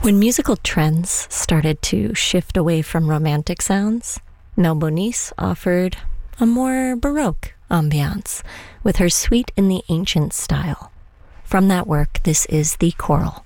When musical trends started to shift away from romantic sounds, Mel Bonis offered a more Baroque ambiance with her Suite in the Ancient style. From that work, this is The Choral.